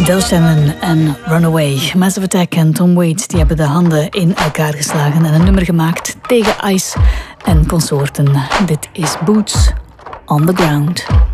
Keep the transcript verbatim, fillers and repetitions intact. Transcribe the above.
Del Shannon en Runaway. Massive Attack en Tom Waits die hebben de handen in elkaar geslagen en een nummer gemaakt tegen Ice en consorten. Dit is Boots on the Ground.